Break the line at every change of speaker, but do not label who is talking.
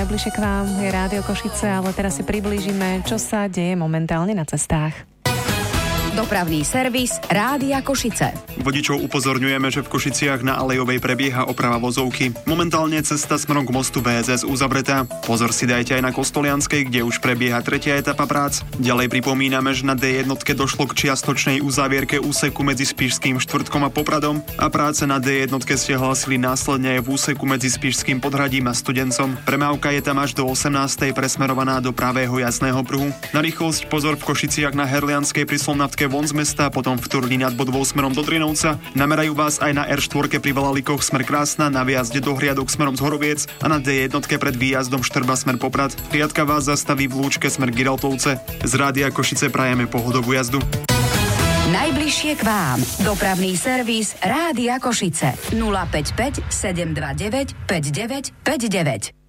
najbližšie k vám je Rádio Košice, ale teraz si priblížime, čo sa deje momentálne na cestách.
Dopravný servis Rádia Košice.
Vodičov upozorňujeme, že v Košiciach na Alejovej prebieha oprava vozovky. Momentálne cesta smerom k mostu VSS uzavretá. Pozor si dajte aj na Kostolianskej, kde už prebieha 3. etapa prác. Ďalej pripomíname, že na D1 došlo k čiastočnej uzávierke úseku medzi Spišským Štvrtkom a Popradom a práce na D1 ste hlásili následne aj v úseku medzi Spišským Podhradím a Studencom. Premávka je tam až do 18. presmerovaná do pravého jazdného pruhu. Na rýchlosť pozor v Košiciach na Herlianskej pri Slomnavtke von z mesta, potom v Turni nad Bodvou smerom do Drinovca. Namerajú vás aj na R4 pri Valalikoch smer Krásna, na výjazde do Hriadok smerom z Horoviec a na D1 pred výjazdom Štrba smer Poprad. Riadka vás zastaví v lúčke smer Giraltovce. Z Rádia Košice prajeme pohodovú jazdu.
Najbližšie k vám. Dopravný servis Rádia Košice. 055 729 5959.